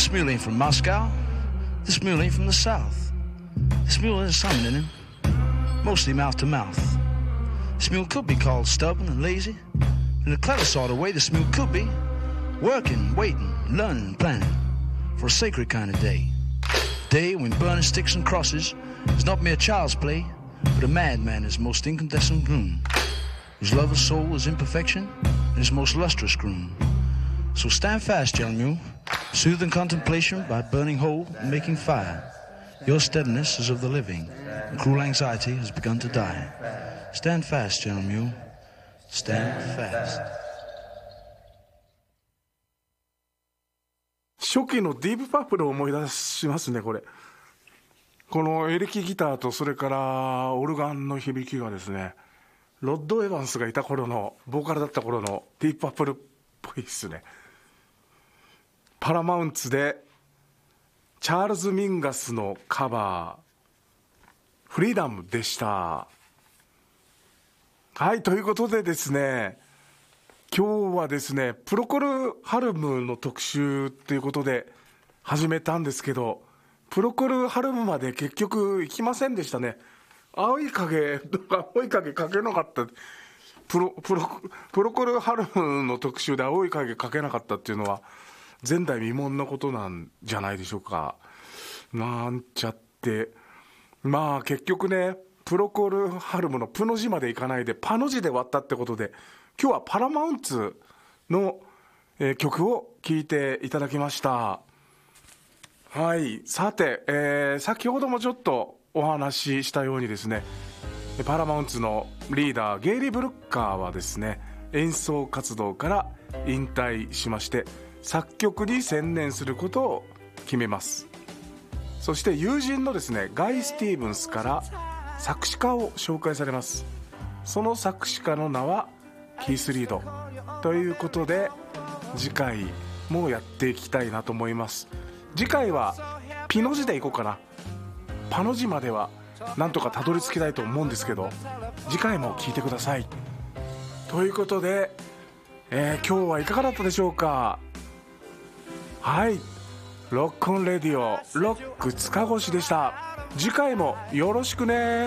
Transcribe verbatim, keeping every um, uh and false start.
This mule ain't from Moscow. This mule ain't from the south. This mule has something in him, mostly mouth to mouth. This mule could be called stubborn and lazy. In a clever sort of way, this mule could be working, waiting, learning, planning for a sacred kind of day. A day when burning sticks and crosses is not mere child's play, but a madman is most incandescent gloom, whose love of soul is imperfection and his most lustrous groom. So stand fast, young mule, soothing contemplation by burning whole and making fire. Your steadiness is of the living, and cruel anxiety has begun to die. Stand fast, young mule, stand fast. 初期のディープパープルを思い出しますね。これこのエレキギターとそれからオルガンの響きがですね、ロッド・エヴァンスがいた頃のボーカルだった頃のディープパープルっぽいですね。パラマウンツでチャールズ・ミンガスのカバーフリーダムでした。はい、ということでですね、今日はですねプロコル・ハルムの特集ということで始めたんですけど、プロコル・ハルムまで結局行きませんでしたね。青い影青い影描けなかった。プロ、プロ、プロコル・ハルムの特集で青い影描けなかったっていうのは前代未聞なことなんじゃないでしょうか。なんちゃって、まあ結局ねプロコル・ハルムのプの字までいかないでパの字で割ったってことで、今日はパラマウンツの、えー、曲を聴いていただきました。はい、さて、えー、先ほどもちょっとお話ししたようにですね、パラマウンツのリーダーゲイリー・ブルッカーはですね演奏活動から引退しまして作曲に専念することを決めます。そして友人のですねガイ・スティーブンスから作詞家を紹介されます。その作詞家の名はキース・リードということで、次回もやっていきたいなと思います。次回はピの字でいこうかな。パの字まではなんとかたどり着きたいと思うんですけど、次回も聴いてください。ということで、えー、今日はいかがだったでしょうか。はい、ロックオンレディオロック塚越でした。次回もよろしくね。